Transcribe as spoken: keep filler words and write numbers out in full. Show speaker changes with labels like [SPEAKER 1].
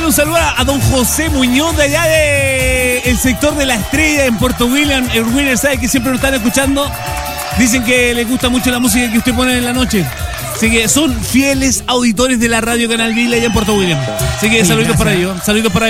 [SPEAKER 1] un saludo a don José Muñoz de allá de el sector de La Estrella en Puerto William. El Winner sabe que siempre nos están escuchando. Dicen que les gusta mucho la música que usted pone en la noche. Así que son fieles auditores de la radio Canal Vila allá en Puerto William. Así que
[SPEAKER 2] Oye,
[SPEAKER 1] saluditos
[SPEAKER 2] gracias.
[SPEAKER 1] para ellos. Saluditos para